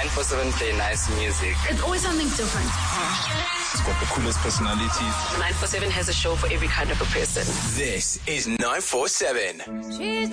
947 play nice music. It's always something different. It's got the coolest personalities. 947 has a show for every kind of a person. This is 947.